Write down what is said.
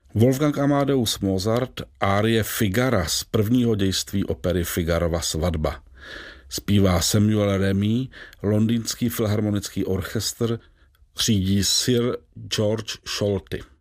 Wolfgang Amadeus Mozart, árie Figara z prvního dějství opery Figarova svatba. Zpívá Samuel Remy, Londýnský filharmonický orchestr, řídí Sir George Scholti.